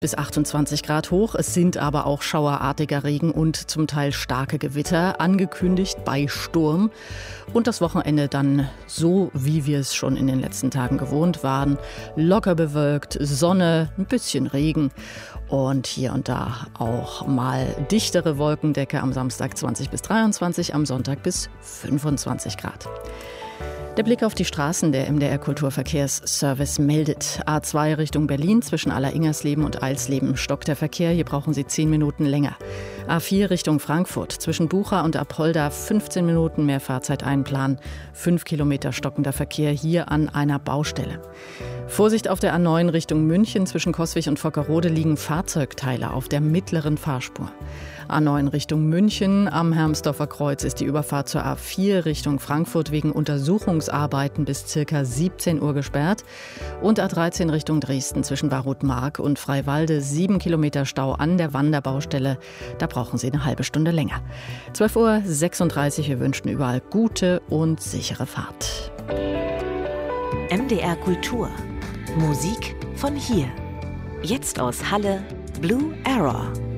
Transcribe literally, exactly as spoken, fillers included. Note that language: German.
Bis achtundzwanzig Grad hoch. Es sind aber auch schauerartiger Regen und zum Teil starke Gewitter, angekündigt bei Sturm. Und das Wochenende dann so, wie wir es schon in den letzten Tagen gewohnt waren. Locker bewölkt, Sonne, ein bisschen Regen und hier und da auch mal dichtere Wolkendecke. Am Samstag zwanzig bis dreiundzwanzig, am Sonntag bis fünfundzwanzig Grad. Der Blick auf die Straßen. Der M D R Kulturverkehrsservice meldet. A zwei Richtung Berlin zwischen Aller-Ingersleben und Eilsleben stockt der Verkehr. Hier brauchen Sie zehn Minuten länger. A vier Richtung Frankfurt zwischen Bucha und Apolda fünfzehn Minuten mehr Fahrzeit einplanen. Fünf Kilometer stockender Verkehr hier an einer Baustelle. Vorsicht auf der A neun Richtung München. Zwischen Coswig und Vockerode liegen Fahrzeugteile auf der mittleren Fahrspur. A neun Richtung München. Am Hermsdorfer Kreuz ist die Überfahrt zur A vier Richtung Frankfurt wegen Untersuchungsarbeiten bis ca. siebzehn Uhr gesperrt. Und A dreizehn Richtung Dresden zwischen Barutmark und Freiwalde. Sieben Kilometer Stau an der Wanderbaustelle. Da brauchen Sie eine halbe Stunde länger. zwölf Uhr sechsunddreißig. Wir wünschen überall gute und sichere Fahrt. M D R Kultur. Musik von hier. Jetzt aus Halle Blue Error.